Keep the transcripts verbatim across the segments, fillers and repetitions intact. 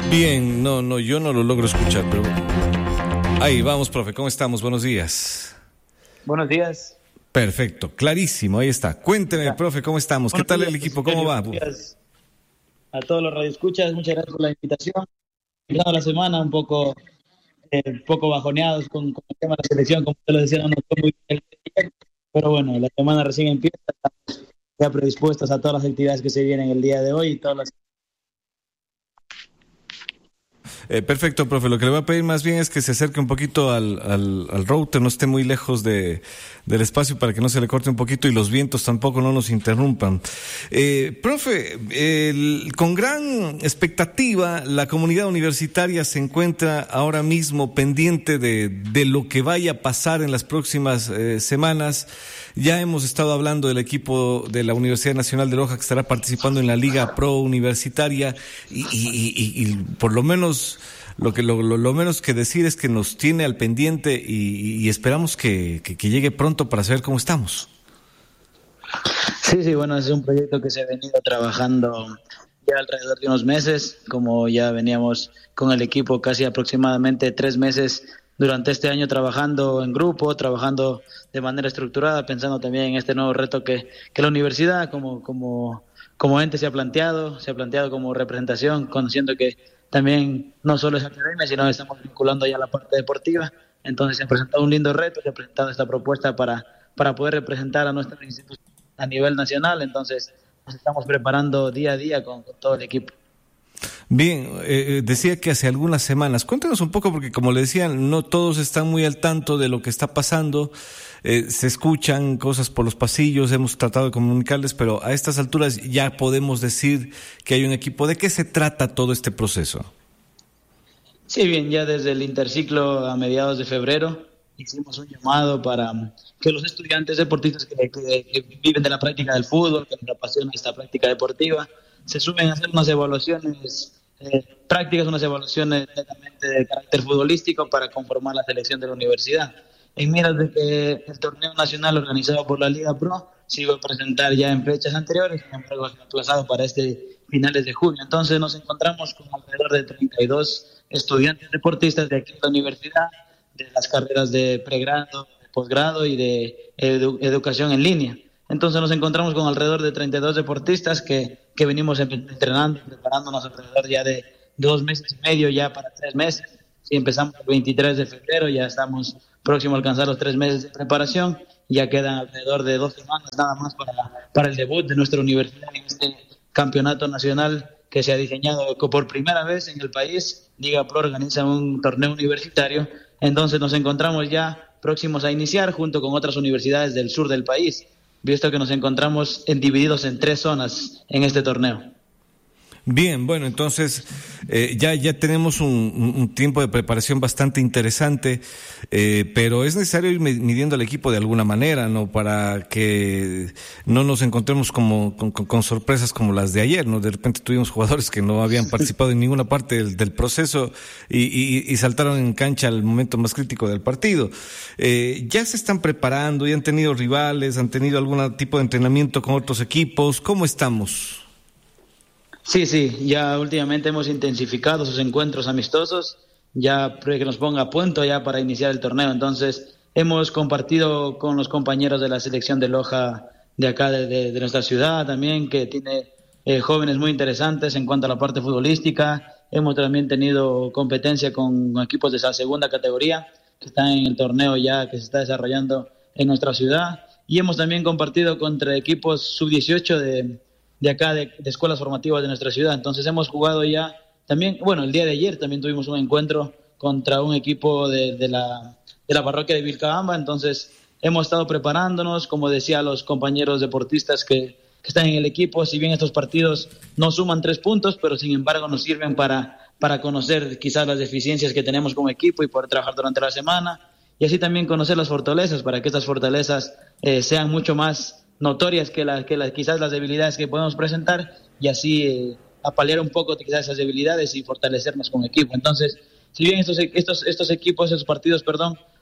Bien, no, no, yo no lo logro escuchar, pero ahí vamos, profe, ¿cómo estamos? Buenos días. Buenos días. Perfecto, clarísimo, ahí está. Cuénteme, ya. Profe, ¿cómo estamos? Buenos ¿Qué tal días, el equipo? ¿Cómo va? Gracias a todos los radioescuchas, muchas gracias por la invitación. Empezando la semana un poco, eh, un poco bajoneados con, con el tema de la selección, como usted lo decía, no nos fue muy bien, pero bueno, la semana recién empieza, estamos ya predispuestos a todas las actividades que se vienen el día de hoy y todas las Eh, perfecto, profe. Lo que le voy a pedir más bien es que se acerque un poquito al, al, al router, no esté muy lejos de, del espacio para que no se le corte un poquito y los vientos tampoco no nos interrumpan. Eh, profe, el, con gran expectativa, la comunidad universitaria se encuentra ahora mismo pendiente de, de lo que vaya a pasar en las próximas eh, semanas. Ya hemos estado hablando del equipo de la Universidad Nacional de Loja que estará participando en la Liga Pro Universitaria y, y, y, y por lo menos lo que lo, lo, lo menos que decir es que nos tiene al pendiente y, y esperamos que, que, que llegue pronto para saber cómo estamos. Sí, sí, bueno, es un proyecto que se ha venido trabajando ya alrededor de unos meses, como ya veníamos con el equipo casi aproximadamente tres meses durante este año trabajando en grupo, trabajando de manera estructurada, pensando también en este nuevo reto que, que la universidad como, como, como ente se ha planteado, se ha planteado como representación, conociendo que también no solo es academia, sino estamos vinculando ya la parte deportiva. Entonces se ha presentado un lindo reto, se ha presentado esta propuesta para, para poder representar a nuestra institución a nivel nacional. Entonces nos estamos preparando día a día con, con todo el equipo. Bien, eh, decía que hace algunas semanas, cuéntanos un poco porque como le decían, no todos están muy al tanto de lo que está pasando, eh, se escuchan cosas por los pasillos, hemos tratado de comunicarles, pero a estas alturas ya podemos decir que hay un equipo. ¿De qué se trata todo este proceso? Sí, bien, ya desde el interciclo a mediados de febrero hicimos un llamado para que los estudiantes deportistas que, que, que viven de la práctica del fútbol, que les apasiona esta práctica deportiva, se sumen a hacer unas evaluaciones eh, prácticas, unas evaluaciones netamente de carácter futbolístico para conformar la selección de la universidad. En miras de que el torneo nacional organizado por la Liga Pro se iba a presentar ya en fechas anteriores, sin embargo aplazado para este finales de junio. Entonces nos encontramos con alrededor de treinta y dos estudiantes deportistas de aquí de la universidad, de las carreras de pregrado, de posgrado y de edu- educación en línea. Entonces nos encontramos con alrededor de treinta y dos deportistas que, que venimos entrenando, preparándonos alrededor ya de dos meses y medio, ya para tres meses. Si empezamos el veintitrés de febrero, ya estamos próximos a alcanzar los tres meses de preparación. Ya quedan alrededor de dos semanas nada más para, para el debut de nuestra universidad en este campeonato nacional que se ha diseñado por primera vez en el país. Liga Pro organiza un torneo universitario. Entonces nos encontramos ya próximos a iniciar junto con otras universidades del sur del país, visto que nos encontramos en, divididos en tres zonas en este torneo. Bien, bueno, entonces eh, ya, ya tenemos un, un tiempo de preparación bastante interesante, eh, pero es necesario ir midiendo al equipo de alguna manera, ¿no? Para que no nos encontremos como con, con sorpresas como las de ayer, ¿no? De repente tuvimos jugadores que no habían participado en ninguna parte del, del proceso y, y, y saltaron en cancha al momento más crítico del partido. Eh, ya se están preparando, ya han tenido rivales, han tenido algún tipo de entrenamiento con otros equipos. ¿Cómo estamos? Sí, sí, ya últimamente hemos intensificado sus encuentros amistosos, ya que nos ponga a punto ya para iniciar el torneo. Entonces hemos compartido con los compañeros de la selección de Loja de acá, de, de, de nuestra ciudad también, que tiene eh, jóvenes muy interesantes en cuanto a la parte futbolística. Hemos también tenido competencia con equipos de esa segunda categoría que están en el torneo ya que se está desarrollando en nuestra ciudad. Y hemos también compartido contra equipos sub dieciocho de de acá, de, de escuelas formativas de nuestra ciudad. Entonces hemos jugado ya también, bueno, el día de ayer también tuvimos un encuentro contra un equipo de, de, la, de la parroquia de Vilcabamba. Entonces hemos estado preparándonos, como decía los compañeros deportistas que, que están en el equipo, si bien estos partidos no suman tres puntos, pero sin embargo nos sirven para, para conocer quizás las deficiencias que tenemos como equipo y poder trabajar durante la semana, y así también conocer las fortalezas, para que estas fortalezas eh, sean mucho más notorias que, la, que la, quizás las debilidades que podemos presentar, y así eh, apalear un poco quizás esas debilidades y fortalecernos como equipo. Entonces, si bien estos estos estos equipos, estos partidos, perdón,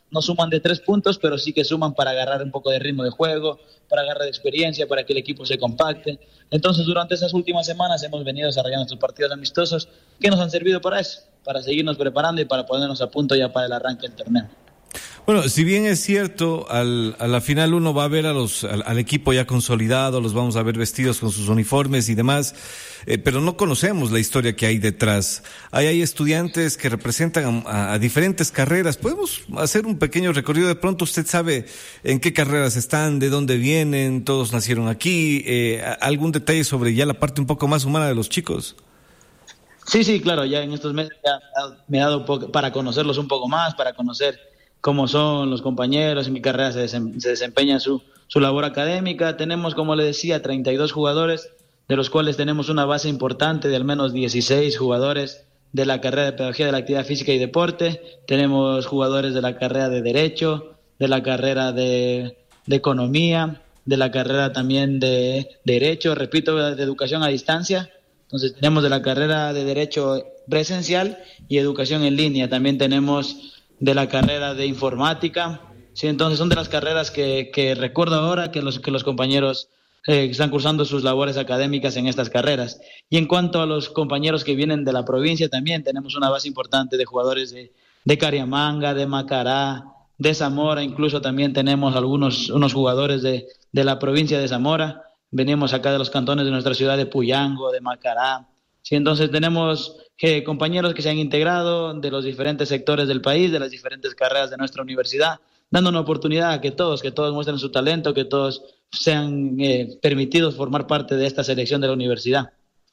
no suman de tres puntos, pero sí que suman para agarrar un poco de ritmo de juego, para agarrar experiencia, para que el equipo se compacte. Entonces, durante esas últimas semanas hemos venido desarrollando estos partidos amistosos que nos han servido para eso, para seguirnos preparando y para ponernos a punto ya para el arranque del torneo. Bueno, si bien es cierto, al, a la final uno va a ver a los, al, al equipo ya consolidado, los vamos a ver vestidos con sus uniformes y demás, eh, pero no conocemos la historia que hay detrás. Hay, hay estudiantes que representan a, a diferentes carreras. ¿Podemos hacer un pequeño recorrido? De pronto usted sabe en qué carreras están, de dónde vienen, todos nacieron aquí, eh, algún detalle sobre ya la parte un poco más humana de los chicos. Sí, sí, claro, ya en estos meses ya me he dado poco, para conocerlos un poco más, para conocer cómo son los compañeros, en qué carrera se, desem- se desempeña su, su labor académica. Tenemos, como le decía, treinta y dos jugadores, de los cuales tenemos una base importante de al menos dieciséis jugadores de la carrera de Pedagogía de la Actividad Física y Deporte. Tenemos jugadores de la carrera de Derecho, de la carrera de, de Economía, de la carrera también de Derecho, repito, de Educación a Distancia. Entonces tenemos de la carrera de Derecho presencial y Educación en línea. También tenemos de la carrera de Informática. Sí, entonces son de las carreras que, que recuerdo ahora que los, que los compañeros eh, están cursando sus labores académicas en estas carreras. Y en cuanto a los compañeros que vienen de la provincia, también tenemos una base importante de jugadores de, de Cariamanga, de Macará, de Zamora. Incluso también tenemos algunos unos jugadores de, de la provincia de Zamora. Venimos acá de los cantones de nuestra ciudad de Puyango, de Macará. Sí, entonces tenemos eh, compañeros que se han integrado de los diferentes sectores del país, de las diferentes carreras de nuestra universidad, dando una oportunidad a que todos, que todos muestren su talento, que todos sean eh, permitidos formar parte de esta selección de la universidad.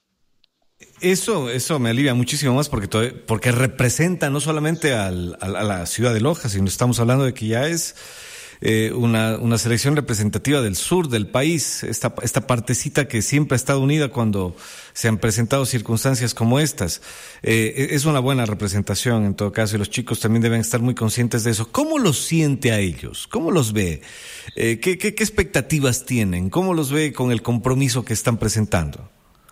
Eso, eso me alivia muchísimo más porque, todo, porque representa no solamente al, a, a la ciudad de Loja, sino estamos hablando de que ya es eh, una, una selección representativa del sur del país, esta, esta partecita que siempre ha estado unida cuando se han presentado circunstancias como estas. Eh, es una buena representación en todo caso y los chicos también deben estar muy conscientes de eso. ¿Cómo los siente a ellos? ¿Cómo los ve? Eh, ¿qué, qué, ¿Qué expectativas tienen? ¿Cómo los ve con el compromiso que están presentando?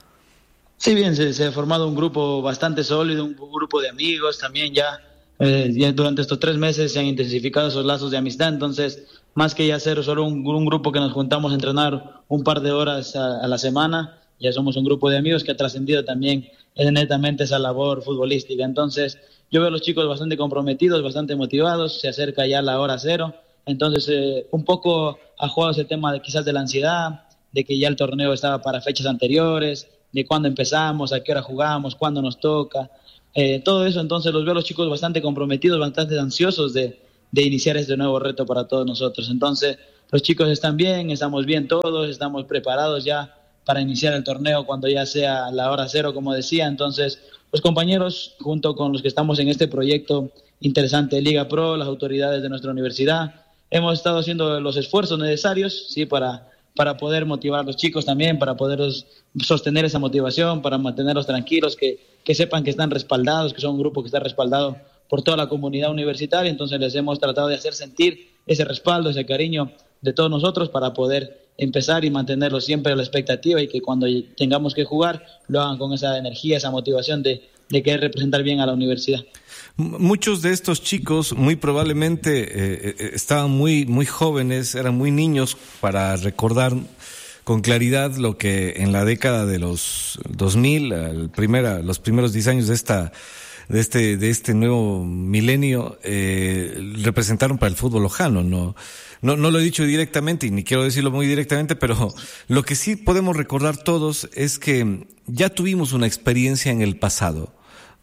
Sí, bien, se, se ha formado un grupo bastante sólido, un grupo de amigos también ya. Eh, ya durante estos tres meses se han intensificado esos lazos de amistad, entonces más que ya ser solo un, un grupo que nos juntamos a entrenar un par de horas a, a la semana, ya somos un grupo de amigos que ha trascendido también netamente esa labor futbolística. Entonces yo veo a los chicos bastante comprometidos, bastante motivados, se acerca ya la hora cero, entonces eh, un poco ha jugado ese tema de quizás de la ansiedad, de que ya el torneo estaba para fechas anteriores, de cuándo empezamos, a qué hora jugamos, cuándo nos toca. Eh, todo eso, entonces los veo a los chicos bastante comprometidos, bastante ansiosos de, de iniciar este nuevo reto para todos nosotros. Entonces los chicos están bien, estamos bien todos, estamos preparados ya para iniciar el torneo cuando ya sea la hora cero, como decía. Entonces los compañeros, junto con los que estamos en este proyecto interesante de Liga Pro, las autoridades de nuestra universidad, hemos estado haciendo los esfuerzos necesarios, sí, para para poder motivar a los chicos también, para poder sostener esa motivación, para mantenerlos tranquilos, que, que sepan que están respaldados, que son un grupo que está respaldado por toda la comunidad universitaria. Entonces les hemos tratado de hacer sentir ese respaldo, ese cariño de todos nosotros para poder empezar y mantenerlos siempre a la expectativa y que cuando tengamos que jugar lo hagan con esa energía, esa motivación de, de querer representar bien a la universidad. Muchos de estos chicos muy probablemente eh, estaban muy, muy jóvenes, eran muy niños para recordar con claridad lo que en la década de los dos mil, el primera, los primeros diez años de esta, de este, de este nuevo milenio, eh, representaron para el fútbol lojano, ¿no? No, no lo he dicho directamente y ni quiero decirlo muy directamente, pero lo que sí podemos recordar todos es que ya tuvimos una experiencia en el pasado,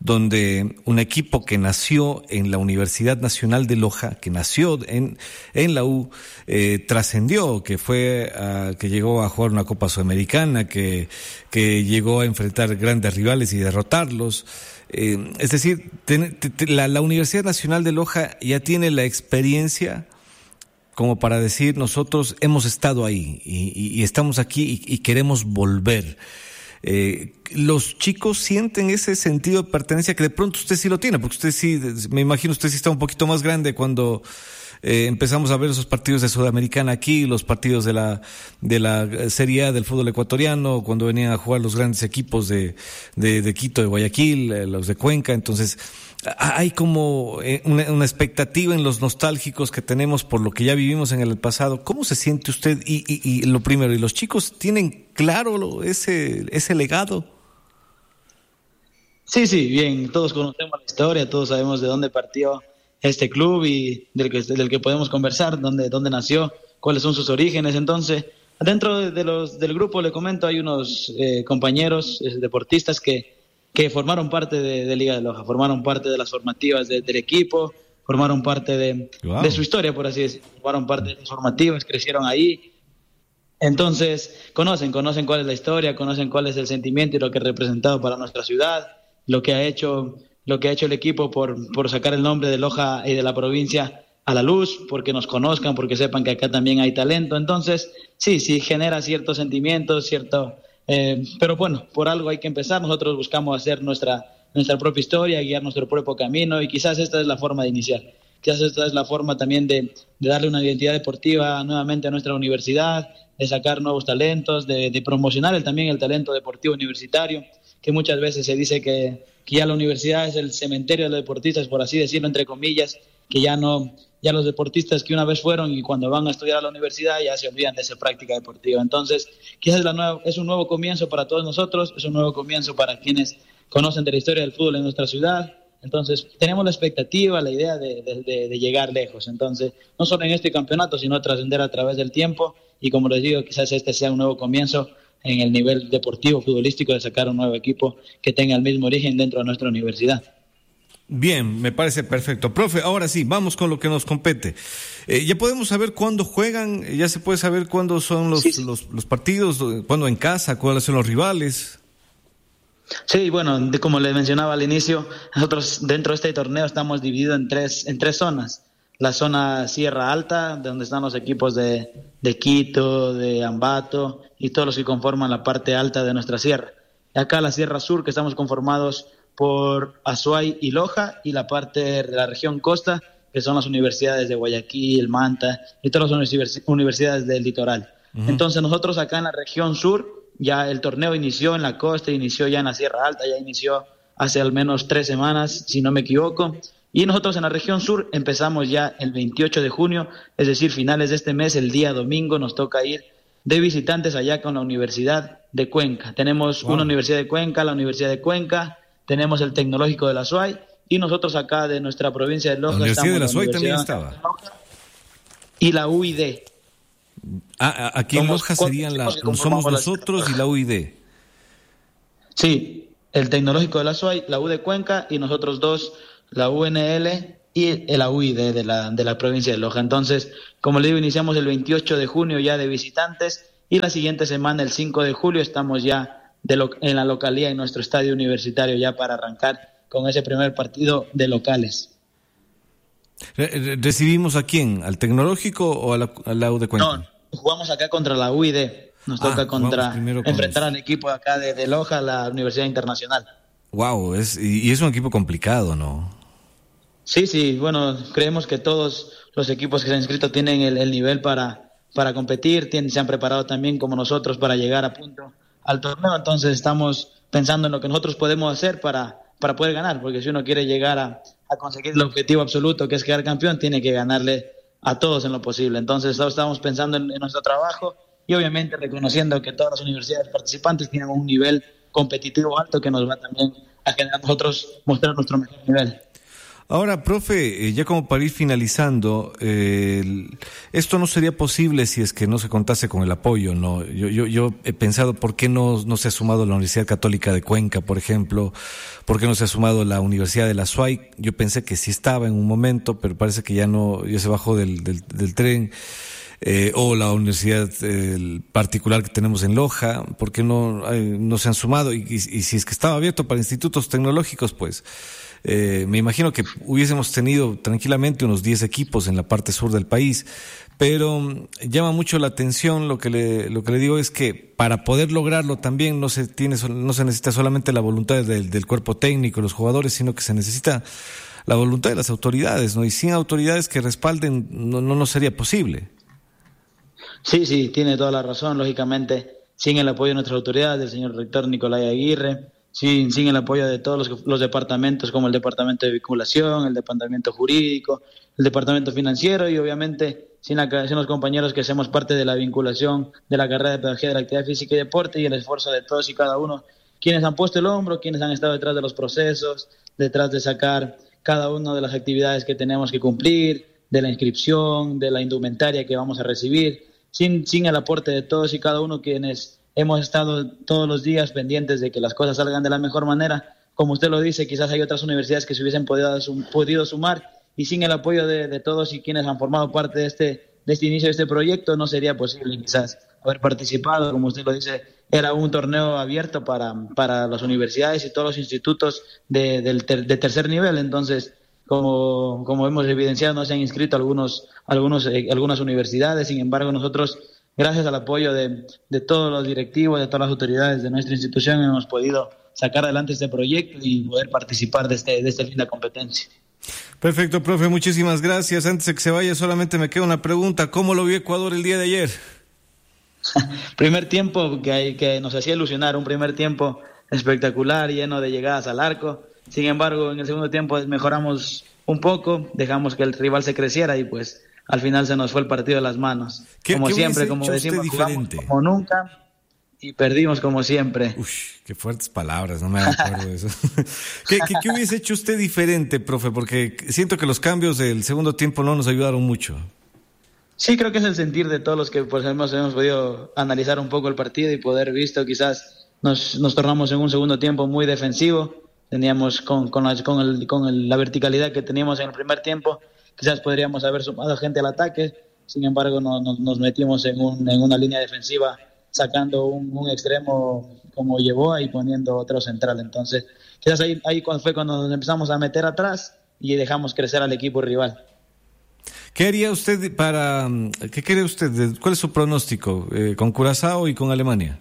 donde un equipo que nació en la Universidad Nacional de Loja, que nació en, en la U, eh, trascendió, que fue, uh, que llegó a jugar una Copa Sudamericana, que, que llegó a enfrentar grandes rivales y derrotarlos. Eh, es decir, ten, te, la, la Universidad Nacional de Loja ya tiene la experiencia como para decir, nosotros hemos estado ahí y, y, y estamos aquí y, y queremos volver. Eh, los chicos sienten ese sentido de pertenencia que de pronto usted sí lo tiene, porque usted sí, me imagino usted sí está un poquito más grande cuando eh, empezamos a ver esos partidos de Sudamericana aquí, los partidos de la de la Serie A del fútbol ecuatoriano, cuando venían a jugar los grandes equipos de, de, de Quito, de Guayaquil, eh, los de Cuenca. Entonces hay como una, una expectativa en los nostálgicos que tenemos por lo que ya vivimos en el pasado. ¿Cómo se siente usted? Y, y, y lo primero, ¿y los chicos tienen claro lo, ese, ese legado? Sí, sí, bien, todos conocemos la historia, todos sabemos de dónde partió este club y del que, del que podemos conversar, dónde, dónde nació, cuáles son sus orígenes. Entonces, dentro de, de los, del grupo, le comento, hay unos eh, compañeros eh, deportistas que que formaron parte de, de Liga de Loja, formaron parte de las formativas de, del equipo, formaron parte de, wow. de su historia, por así decirlo, formaron parte de las formativas, crecieron ahí. Entonces, conocen, conocen cuál es la historia, conocen cuál es el sentimiento y lo que ha representado para nuestra ciudad, lo que ha hecho, lo que ha hecho el equipo por, por sacar el nombre de Loja y de la provincia a la luz, porque nos conozcan, porque sepan que acá también hay talento. Entonces, sí, sí genera ciertos sentimientos, cierto... Eh, pero bueno, por algo hay que empezar. Nosotros buscamos hacer nuestra, nuestra propia historia, guiar nuestro propio camino, y quizás esta es la forma de iniciar. Quizás esta es la forma también de, de darle una identidad deportiva nuevamente a nuestra universidad, de sacar nuevos talentos, de, de promocionar el, también el talento deportivo universitario, que muchas veces se dice que, que ya la universidad es el cementerio de los deportistas, por así decirlo, entre comillas, que ya no... ya los deportistas que una vez fueron y cuando van a estudiar a la universidad ya se olvidan de esa práctica deportiva. Entonces, quizás la nueva, es un nuevo comienzo para todos nosotros, es un nuevo comienzo para quienes conocen de la historia del fútbol en nuestra ciudad. Entonces, tenemos la expectativa, la idea de, de, de, de llegar lejos. Entonces, no solo en este campeonato, sino trascender a través del tiempo. Y como les digo, quizás este sea un nuevo comienzo en el nivel deportivo, futbolístico, de sacar un nuevo equipo que tenga el mismo origen dentro de nuestra universidad. Bien, me parece perfecto. Profe, ahora sí, vamos con lo que nos compete. Eh, ya podemos saber cuándo juegan, ya se puede saber cuándo son los, sí, sí. los, los partidos, cuándo en casa, cuáles son los rivales. Sí, bueno, de, como les mencionaba al inicio, nosotros dentro de este torneo estamos divididos en tres, en tres zonas. La zona Sierra Alta, donde están los equipos de, de Quito, de Ambato y todos los que conforman la parte alta de nuestra sierra. Y acá la Sierra Sur, que estamos conformados por Azuay y Loja, y la parte de la región costa, que son las universidades de Guayaquil, Manta y todas las universi- universidades del litoral. Uh-huh. Entonces nosotros acá en la región sur, ya el torneo inició en la costa, inició ya en la Sierra Alta, ya inició hace al menos tres semanas, si no me equivoco, y nosotros en la región sur empezamos ya el veintiocho de junio, es decir, finales de este mes, el día domingo, nos toca ir de visitantes allá con la Universidad de Cuenca. Tenemos wow. una Universidad de Cuenca, la Universidad de Cuenca, tenemos el Tecnológico de la Azuay, y nosotros acá de nuestra provincia de Loja. La Universidad estamos de la Azuay también estaba. Y la U I D. Ah, aquí en Loja serían la, somos nosotros la... y la U I D. Sí, el Tecnológico de la Azuay, la U de Cuenca, y nosotros dos, la U N L y la U I D de la, de la provincia de Loja. Entonces, como le digo, iniciamos el veintiocho de junio ya de visitantes, y la siguiente semana, el cinco de julio, estamos ya de lo, en la localidad, en nuestro estadio universitario, ya para arrancar con ese primer partido de locales. ¿Recibimos a quién? ¿Al Tecnológico o a la, a la U de Cuenca? No, jugamos acá contra la U I D. Nos ah, toca contra enfrentar al equipo acá de, de Loja, la Universidad Internacional. Wow, es, y es un equipo complicado, ¿no? Sí, sí, bueno, creemos que todos los equipos que se han inscrito tienen el, el nivel para, para competir, tienen, se han preparado también como nosotros para llegar a punto al torneo. Entonces estamos pensando en lo que nosotros podemos hacer para, para poder ganar, porque si uno quiere llegar a, a conseguir el objetivo absoluto, que es quedar campeón, tiene que ganarle a todos en lo posible. Entonces estamos pensando en, en nuestro trabajo, y obviamente reconociendo que todas las universidades participantes tienen un nivel competitivo alto que nos va también a generar a nosotros mostrar nuestro mejor nivel. Ahora, profe, ya como para ir finalizando, eh, esto no sería posible si es que no se contase con el apoyo, ¿no? Yo, yo, yo he pensado por qué no, no se ha sumado la Universidad Católica de Cuenca, por ejemplo, por qué no se ha sumado la Universidad de la Azuay. Yo pensé que sí estaba en un momento, pero parece que ya no, ya se bajó del, del, del tren. Eh, o la universidad eh, particular que tenemos en Loja, ¿por qué no, eh, no se han sumado? Y, y, y si es que estaba abierto para institutos tecnológicos, pues eh, me imagino que hubiésemos tenido tranquilamente unos diez equipos en la parte sur del país, pero um, llama mucho la atención. Lo que le, lo que le digo es que para poder lograrlo también no se tiene, no se necesita solamente la voluntad del, del cuerpo técnico, los jugadores, sino que se necesita la voluntad de las autoridades, ¿no? Y sin autoridades que respalden no, no, no sería posible. Sí, sí, tiene toda la razón, lógicamente, sin el apoyo de nuestras autoridades, del señor rector Nicolai Aguirre, sin, sin el apoyo de todos los, los departamentos, como el departamento de vinculación, el departamento jurídico, el departamento financiero y obviamente sin, la, sin los compañeros que hacemos parte de la vinculación de la carrera de pedagogía de la actividad física y deporte y el esfuerzo de todos y cada uno, quienes han puesto el hombro, quienes han estado detrás de los procesos, detrás de sacar cada una de las actividades que tenemos que cumplir, de la inscripción, de la indumentaria que vamos a recibir, sin, sin el aporte de todos y cada uno quienes hemos estado todos los días pendientes de que las cosas salgan de la mejor manera. Como usted lo dice, quizás hay otras universidades que se hubiesen podido, podido sumar y sin el apoyo de, de todos y quienes han formado parte de este, de este inicio de este proyecto no sería posible quizás haber participado. Como usted lo dice, era un torneo abierto para, para las universidades y todos los institutos de, de, de tercer nivel. Entonces, como, como hemos evidenciado, no se han inscrito algunos, algunos, eh, algunas universidades. Sin embargo, nosotros, gracias al apoyo de, de todos los directivos, de todas las autoridades de nuestra institución, hemos podido sacar adelante este proyecto y poder participar de, este, de esta linda competencia. Perfecto, profe, muchísimas gracias. Antes de que se vaya, solamente me queda una pregunta. ¿Cómo lo vio Ecuador el día de ayer? Primer tiempo que, que nos hacía ilusionar, un primer tiempo espectacular, lleno de llegadas al arco. Sin embargo, en el segundo tiempo mejoramos un poco, dejamos que el rival se creciera y pues al final se nos fue el partido de las manos. ¿Qué, como qué siempre, como decimos, jugamos como nunca y perdimos como siempre. Uy, qué fuertes palabras, no me acuerdo de eso. ¿Qué, qué, ¿Qué hubiese hecho usted diferente, profe? Porque siento que los cambios del segundo tiempo no nos ayudaron mucho. Sí, creo que es el sentir de todos los que pues, hemos, hemos podido analizar un poco el partido y poder visto quizás nos, nos tornamos en un segundo tiempo muy defensivo. Teníamos con, con, la, con, el, con el, la verticalidad que teníamos en el primer tiempo, quizás podríamos haber sumado gente al ataque, sin embargo no, no, nos metimos en, un, en una línea defensiva sacando un, un extremo como Yeboah y poniendo otro central. Entonces quizás ahí, ahí fue cuando nos empezamos a meter atrás y dejamos crecer al equipo rival. ¿Qué haría usted para, qué cree usted, cuál es su pronóstico eh, con Curazao y con Alemania?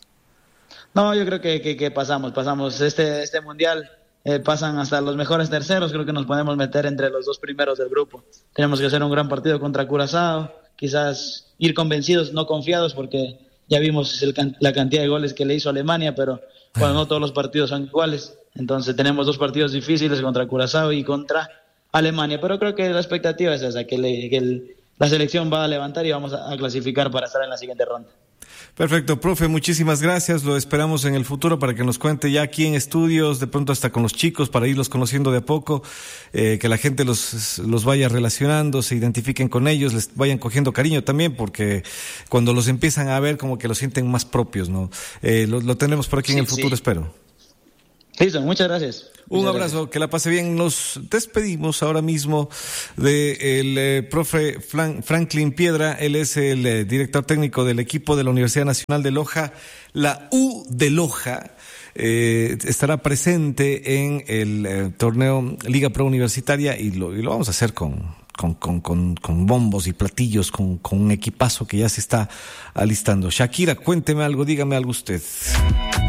No, yo creo que, que, que pasamos, pasamos este, este mundial, eh, pasan hasta los mejores terceros, creo que nos podemos meter entre los dos primeros del grupo. Tenemos que hacer un gran partido contra Curazao, quizás ir convencidos, no confiados, porque ya vimos el, la cantidad de goles que le hizo Alemania, pero bueno, no todos los partidos son iguales, entonces tenemos dos partidos difíciles contra Curazao y contra Alemania, pero creo que la expectativa es esa, que, le, que el, la selección va a levantar y vamos a, a clasificar para estar en la siguiente ronda. Perfecto, profe, muchísimas gracias, lo esperamos en el futuro para que nos cuente ya aquí en estudios, de pronto hasta con los chicos, para irlos conociendo de a poco, eh, que la gente los, los vaya relacionando, se identifiquen con ellos, les vayan cogiendo cariño también, porque cuando los empiezan a ver como que los sienten más propios, ¿no? Eh, lo, lo tenemos por aquí sí, en el futuro, sí. Espero. Listo, muchas gracias. Un muchas abrazo, gracias. Que la pase bien. Nos despedimos ahora mismo del de eh, profe Fran, Franklin Piedra. Él es el eh, director técnico del equipo de la Universidad Nacional de Loja. La U de Loja eh, estará presente en el eh, torneo Liga Pro Universitaria y lo, y lo vamos a hacer con... Con, con, con, con bombos y platillos, con, con un equipazo que ya se está alistando. Shakira, cuénteme algo, dígame algo usted.